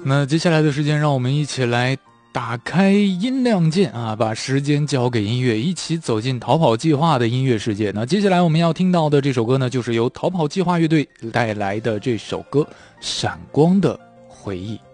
那接下来的时间，让我们一起来打开音量键啊，把时间交给音乐，一起走进逃跑计划的音乐世界。那接下来我们要听到的这首歌呢，就是由逃跑计划乐队带来的这首歌《闪光的回忆》。